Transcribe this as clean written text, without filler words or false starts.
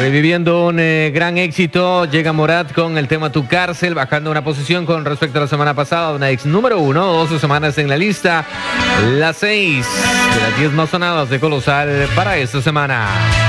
Reviviendo un gran éxito, llega Morat con el tema Tu Cárcel, bajando una posición con respecto a la semana pasada, una ex número 1, 12 semanas en la lista, las 6 de las 10 más sonadas de Colosal para esta semana.